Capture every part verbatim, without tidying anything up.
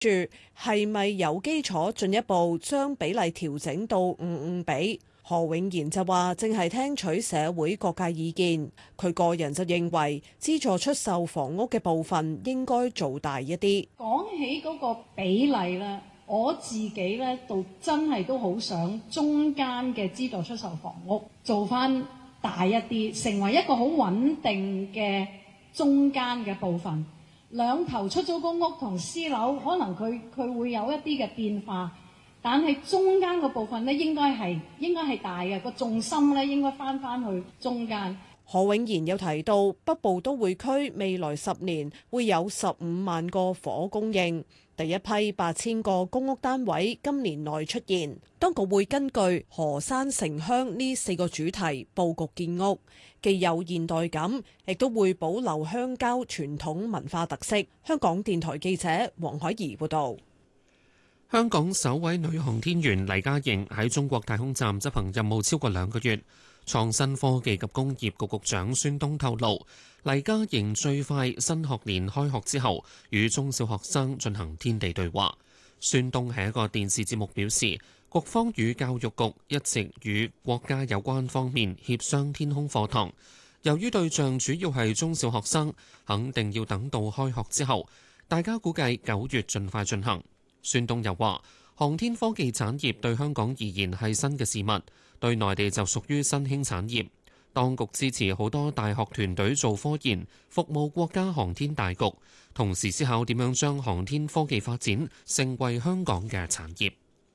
住係咪有基礎進一步將比例調整到五五比？何永賢就話正係聽取社會各界意見，佢個人就認為資助出售房屋嘅部分應該做大一啲。 講起嗰個比例咧，我自己咧到真係都好想中間嘅資助出售房屋做翻大一啲，成為一個好穩定嘅中間嘅部分。兩頭出租公屋同私樓，可能佢佢會有一啲嘅變化，但係中間個部分咧，應該係應該係大嘅，個重心咧應該翻翻去中間。 何永賢有提到，北部都會區未來十年會有十五萬個房屋供應，第一批八千個公屋單位今年內出現。當局會根據河山城鄉呢四個主題佈局建屋，既有現代感，亦都會保留鄉郊傳統文化特色。香港電台記者黃海怡報導。 香港首位女航天員黎嘉瑩喺中國太空站執行任務超過兩個月。創新科技及工業局局長孫東透露，黎嘉瑩最快新學年開學之後，與中小學生進行天地對話。孫東喺一個電視節目表示，局方與教育局一直與國家有關方面協商天空課堂。由於對象主要係中小學生，肯定要等到開學之後，大家估計九月盡快進行。孫東又話，航天科技產業對香港而言係新嘅事物，對內地就屬於新興產業。當局支持好多大學團隊做科研，服務國家航天大局，同時思考點樣將航天科技發展成為香港嘅產業。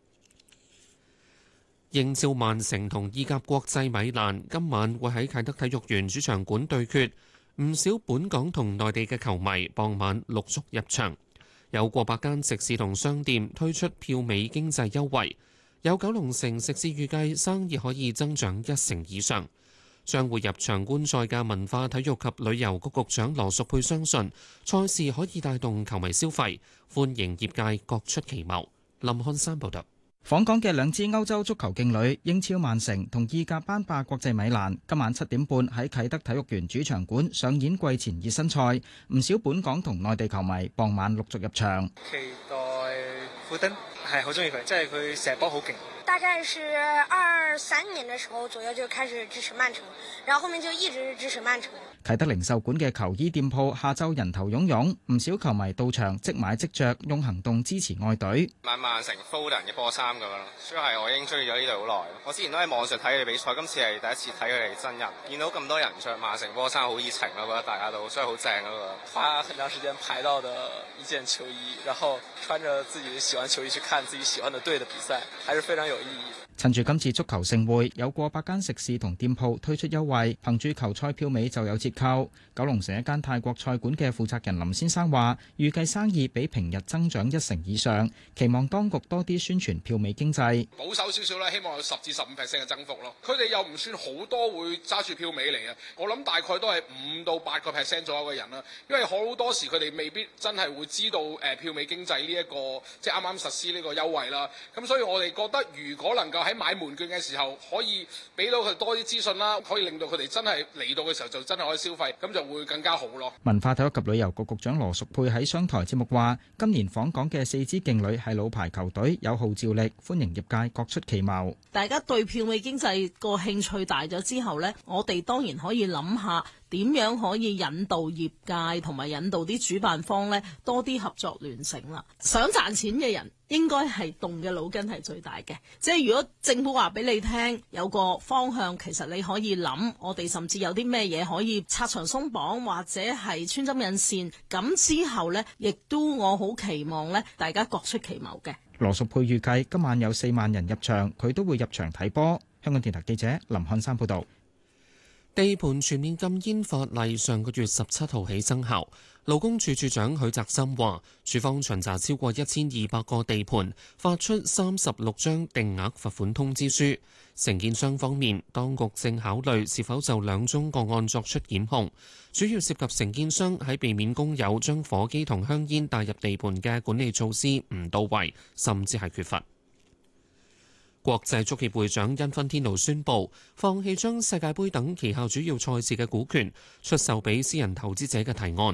英超曼城同意甲國際米蘭今晚會喺啟德體育園主場館對決，唔少本港同內地嘅球迷傍晚陸續入場。有過百間食肆同商店推出票尾經濟優惠，有九龍城食肆預計生意可以增長一成以上。將會入場觀賽嘅文化體育及旅遊局局長羅淑佩相信賽事可以帶動球迷消費，歡迎業界各出奇謀。林漢山報道。 訪港嘅兩支歐洲足球勁旅英超曼城同意甲班霸國際米蘭今晚七點半喺啟德體育園主場館上演季前熱身賽，唔少本港同內地球迷傍晚陸續入場。 期待富登係好中意佢，即係佢射波好勁。 大概是二三年的時候左右就開始支持曼城，然後後面就一直支持曼城。 啟德零售館嘅球衣店鋪下晝人頭湧湧，唔少球迷到場即買即着，用行動支持愛隊。 買曼城 Foden 嘅波衫咁樣咯，所以係我已經中意咗呢隊好耐。我之前都喺網上睇佢哋比賽，今次係第一次睇佢哋真人，見到咁多人着曼城波衫，好熱情咯，我覺得大家都所以好正嗰個。 花很長時間排到的一件球衣，然後穿着自己喜歡球衣去看自己喜歡的隊的比賽，還是非常有意義。 趁住今次足球盛會，有過百間食肆同店鋪推出優惠，憑住球賽票尾就有折扣。九龍城一間泰國菜館嘅負責人林先生話，預計生意比平日增長一成以上，期望當局多啲宣傳票尾經濟。 保守少少啦，希望有十至十五 percent 嘅增幅咯。佢哋又唔算好多會揸住票尾嚟啊，我諗大概都係五到八個 percent 左右嘅人啦。因為好多時佢哋未必真係會知道誒票尾經濟呢一個即係啱啱實施呢個優惠啦。咁所以我哋覺得如果能夠喺買門券嘅時候可以俾到佢多啲資訊啦，可以令到佢哋真係嚟到嘅時候就真係可以消費，咁就會更加好咯。 文化體育及旅遊局局長羅淑佩喺商台節目話，今年訪港嘅四支勁旅係老牌球隊，有號召力，歡迎業界各出奇謀。 大家對票尾經濟個興趣大咗之後呢，我哋當然可以諗下點樣可以引導業界同埋引導啲主辦方呢多啲合作聯成啦。想賺錢嘅人應該係動嘅腦筋係最大嘅，即係如果政府話俾你聽有個方向，其實你可以諗，我哋甚至有啲咩嘢可以拆牆鬆綁或者係穿針引線，咁之後呢，亦都我好期望呢大家各出奇謀嘅。 羅淑佩預計今晚有四萬人入場，佢都會入場睇波。香港電台記者林漢山報導。 地盤全面禁煙法例上個月十七號起生效。勞工處處長許澤森話，處方巡查超過一千二百個地盤，發出三十六張定額罰款通知書。承建商方面，當局正考慮是否就兩宗個案作出檢控，主要涉及承建商喺避免工友將火機同香煙帶入地盤嘅管理措施唔到位，甚至係缺乏。國際足協會長因芬天奴宣布放棄將世界盃等旗下主要賽事嘅股權出售俾私人投資者嘅提案。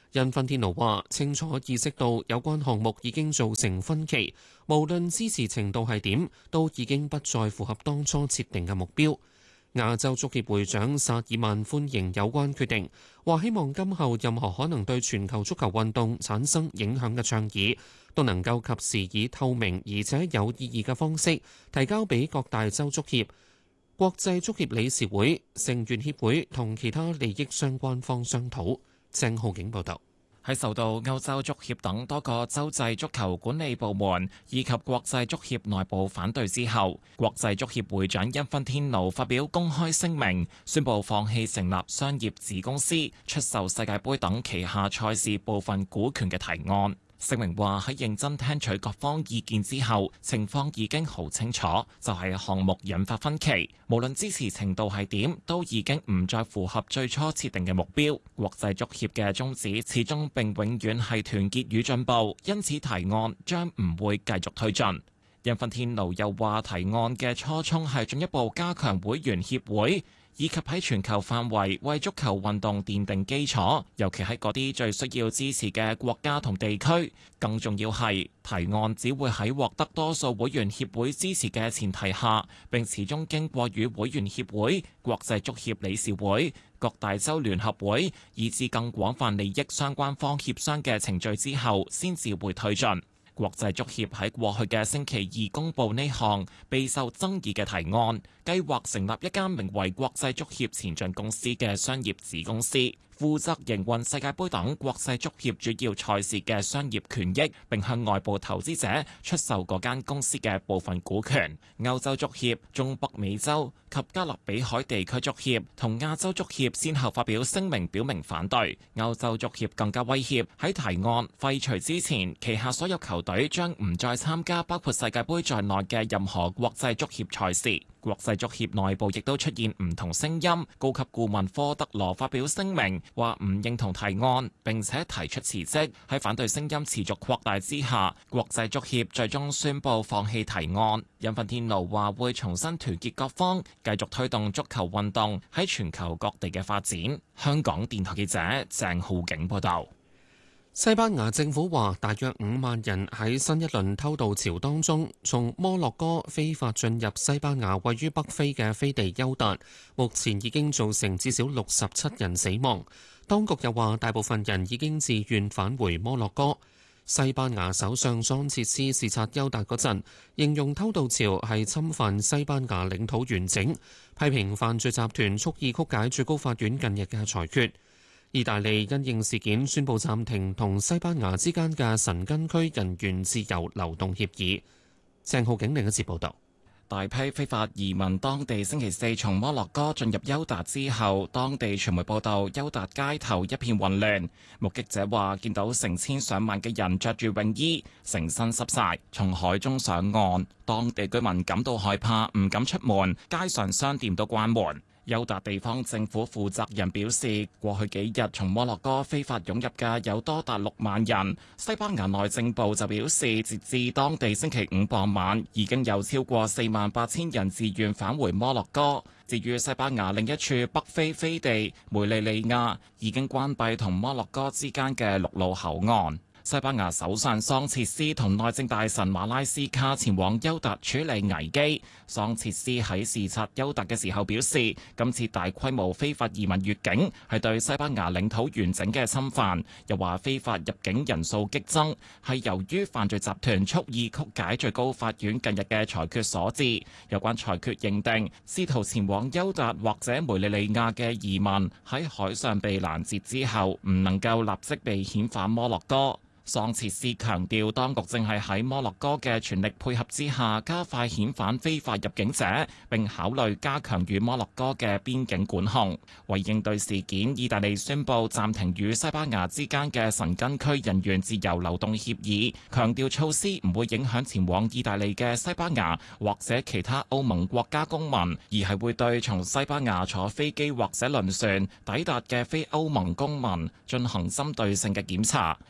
印芬天奴話：清楚意識到有關項目已經造成分歧，無論支持程度係點，都已經不再符合當初設定嘅目標。亞洲足協會長薩爾曼歡迎有關決定，話希望今後任何可能對全球足球運動產生影響嘅倡議，都能夠及時以透明而且有意義嘅方式提交俾各大洲足協、國際足協理事會、成員協會同其他利益相關方商討。鄭浩景報道。 喺受到歐洲足協等多個洲際足球管理部門以及國際足協內部反對之後，國際足協會長因芬天奴發表公開聲明，宣布放棄成立商業子公司、出售世界盃等旗下賽事部分股權嘅提案。聲明話喺認真聽取各方意見之後，情況已經好清楚，就係項目引發分歧，無論支持程度係點，都已經唔再符合最初設定嘅目標。國際足協嘅宗旨始終並永遠係團結與進步，因此提案將唔會繼續推進。因芬天奴又話提案嘅初衷係進一步加強會員協會，以及喺全球範圍為足球運動奠定基礎，尤其喺嗰啲最需要支持嘅國家同地區。更重要係提案只會喺獲得多數會員協會支持嘅前提下，並始終經過與會員協會、國際足協理事會、各大洲聯合會以至更廣泛利益相關方協商嘅程序之後，先至會推進。國際足協喺過去嘅星期二公布呢項備受爭議嘅提案，計劃成立一間名為國際足協前進公司嘅商業子公司，負責營運世界盃等國際足協主要賽事嘅商業權益，並向外部投資者出售嗰間公司嘅部分股權。歐洲足協、中北美洲及加勒比海地區足協同亞洲足協先後發表聲明表明反對。歐洲足協更加威脅喺提案廢除之前，旗下所有球隊將唔再參加包括世界盃在內嘅任何國際足協賽事。國際足協內部亦都出現唔同聲音，高級顧問科德羅發表聲明，話唔認同提案，並且提出辭職。喺反對聲音持續擴大之下，國際足協最終宣布放棄提案。因芬天奴話會重新團結各方，繼續推動足球運動喺全球各地嘅發展。香港電台記者鄭浩景報道。 西班牙政府話，大約五萬人喺新一輪偷渡潮當中，從摩洛哥非法進入西班牙位於北非嘅飛地休達，目前已經造成至少六十七人死亡。當局又話，大部分人已經自願返回摩洛哥。西班牙首相桑切斯視察休達嗰陣，形容偷渡潮係侵犯西班牙領土完整，批評犯罪集團蓄意曲解最高法院近日嘅裁決。意大利因應事件宣布暫停同西班牙之間嘅申根區人員自由流動協議。鄭浩景另一節報道。 大批非法移民當地星期四從摩洛哥進入休達之後，當地傳媒報道休達街頭一片混亂。目擊者話見到成千上萬嘅人着住泳衣，成身濕晒，從海中上岸。當地居民感到害怕，唔敢出門，街上商店都關門。休達地方政府負責人表示，過去幾日從摩洛哥非法湧入嘅有多達六萬人。西班牙內政部就表示，截至當地星期五傍晚，已經有超過四萬八千人自願返回摩洛哥。至於西班牙另一處北非飛地梅利利亞，已經關閉同摩洛哥之間嘅陸路口岸。西班牙首相桑切斯同內政大臣馬拉斯卡前往休達處理危機。桑切斯喺視察休達嘅時候表示，今次大規模非法移民越境係對西班牙領土完整嘅侵犯。又話非法入境人數激增係由於犯罪集團蓄意曲解最高法院近日嘅裁決所致。有關裁決認定，試圖前往休達或者梅利利亞嘅移民喺海上被攔截之後，唔能夠立即被遣返摩洛哥。桑切斯強調，當局正係喺摩洛哥嘅全力配合之下，加快遣返非法入境者，並考慮加強與摩洛哥嘅邊境管控。為應對事件，意大利宣布暫停與西班牙之間嘅申根區人員自由流動協議，強調措施唔會影響前往意大利嘅西班牙或者其他歐盟國家公民，而係會對從西班牙坐飛機或者輪船抵達嘅非歐盟公民進行針對性嘅檢查。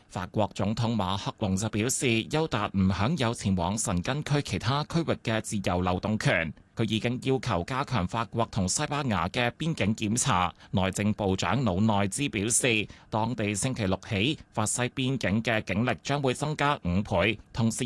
法國總統馬克龍就表示，邱達唔享有前往申根區其他區域嘅自由流動權。佢已經要求加強法國同西班牙嘅邊境檢查。內政部長魯內茲表示，當地星期六起，法西邊境嘅警力將會增加五倍，同時